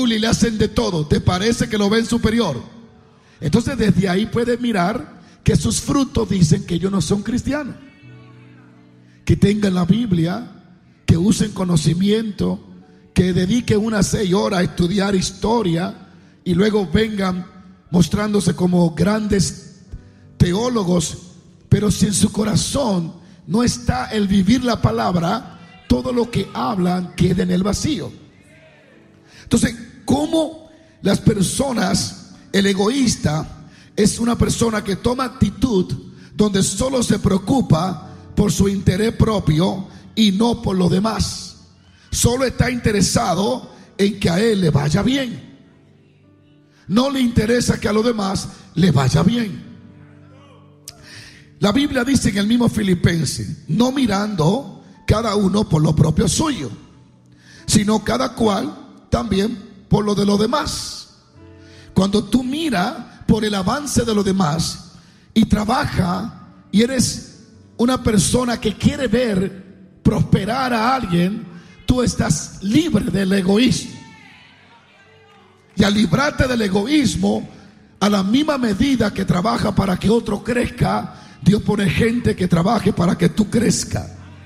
y le hacen de todo. ¿Te parece que lo ven superior? Entonces desde ahí puedes mirar que sus frutos dicen que ellos no son cristianos. Que tengan la Biblia, que usen conocimiento, que dediquen unas 6 horas a estudiar historia y luego vengan mostrándose como grandes teólogos, pero si en su corazón no está el vivir la palabra, todo lo que hablan queda en el vacío. Entonces, ¿cómo las personas, el egoísta es una persona que toma actitud donde solo se preocupa por su interés propio y no por los demás? Solo está interesado en que a él le vaya bien. No le interesa que a los demás le vaya bien. La Biblia dice en el mismo Filipenses, no mirando cada uno por lo propio suyo, sino cada cual también por lo de los demás. Cuando tú miras por el avance de los demás y trabaja y eres una persona que quiere ver prosperar a alguien, tú estás libre del egoísmo. Y al librarte del egoísmo, a la misma medida que trabaja para que otro crezca, Dios pone gente que trabaje para que tú crezcas.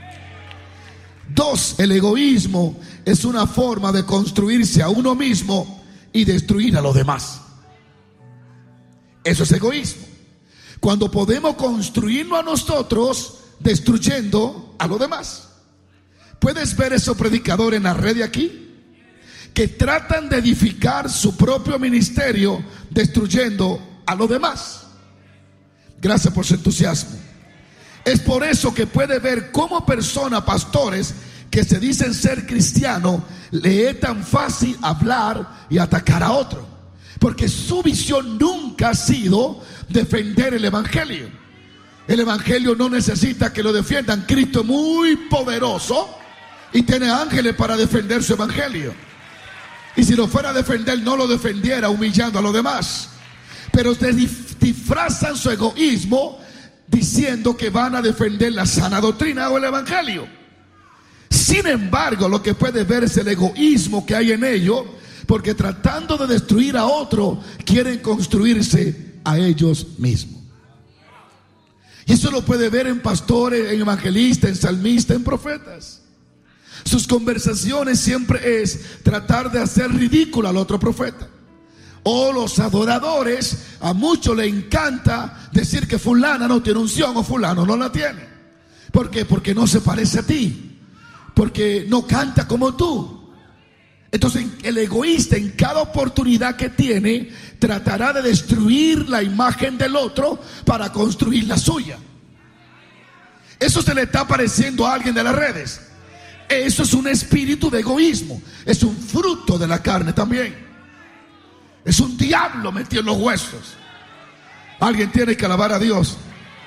2, el egoísmo es una forma de construirse a uno mismo y destruir a los demás. Eso es egoísmo. Cuando podemos construirnos a nosotros destruyendo a los demás. ¿Puedes ver esos predicadores en la red de aquí? Que tratan de edificar su propio ministerio destruyendo a los demás. Gracias por su entusiasmo. Es por eso que puede ver cómo personas, pastores que se dicen ser cristianos, le es tan fácil hablar y atacar a otro, porque su visión nunca ha sido defender el evangelio. El evangelio no necesita que lo defiendan. Cristo es muy poderoso y tiene ángeles para defender su evangelio. Y si lo fuera a defender, no lo defendiera humillando a los demás. Pero disfrazan su egoísmo diciendo que van a defender la sana doctrina o el evangelio. Sin embargo, lo que puedes ver es el egoísmo que hay en ellos, porque tratando de destruir a otro, quieren construirse a ellos mismos. Y eso lo puede ver en pastores, en evangelistas, en salmistas, en profetas. Sus conversaciones siempre es tratar de hacer ridículo al otro profeta. O los adoradores, a muchos les encanta decir que fulana no tiene unción o fulano no la tiene. ¿Por qué? Porque no se parece a ti, porque no canta como tú. Entonces el egoísta en cada oportunidad que tiene tratará de destruir la imagen del otro para construir la suya. Eso se le está pareciendo a alguien de las redes. Eso es un espíritu de egoísmo. Es un fruto de la carne también. Es un diablo metido en los huesos. Alguien tiene que alabar a Dios.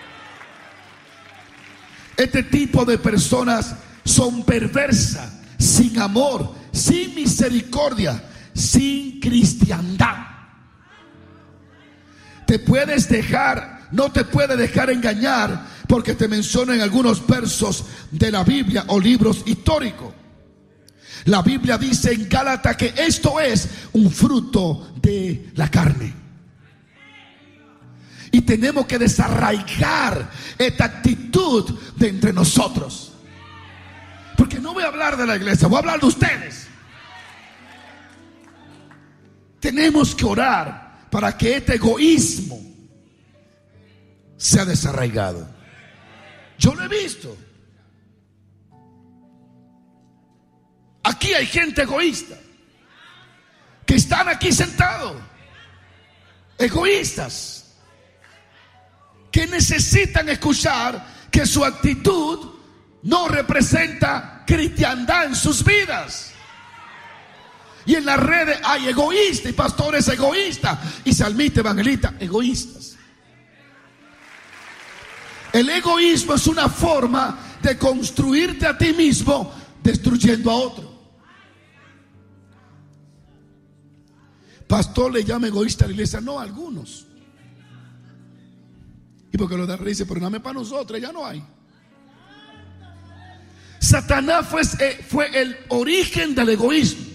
Este tipo de personas son perversas, sin amor, sin misericordia, sin cristiandad. No te puede dejar engañar porque te mencionan algunos versos de la Biblia o libros históricos. La Biblia dice en Gálatas que esto es un fruto de la carne. Y tenemos que desarraigar esta actitud de entre nosotros. Porque no voy a hablar de la iglesia, voy a hablar de ustedes. Tenemos que orar para que este egoísmo sea desarraigado. Yo lo he visto. Aquí hay gente egoísta que están aquí sentados, egoístas, que necesitan escuchar que su actitud no representa cristiandad en sus vidas. Y en las redes hay egoístas y pastores egoístas y salmistas, evangelistas egoístas. El egoísmo es una forma de construirte a ti mismo destruyendo a otro. Pastor le llama egoísta a la iglesia. No, a algunos. Y porque los de arriba dicen, pero dame para nosotros, ya no hay. Satanás fue el origen del egoísmo.